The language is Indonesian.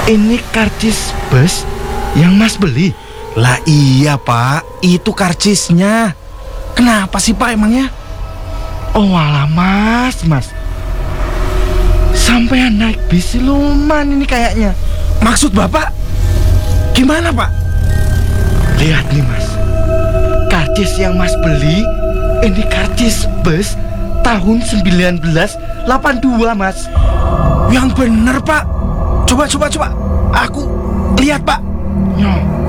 Ini karcis bus yang Mas beli? Lah iya Pak, itu karcisnya. Kenapa sih Pak emangnya? Oh alah Mas. Sampean naik bis siluman ini kayaknya. Maksud Bapak gimana Pak? Lihat nih Mas, karcis yang Mas beli ini karcis bus tahun 1982 Mas. Yang bener Pak. Coba. Aku lihat Pak. Nyoh,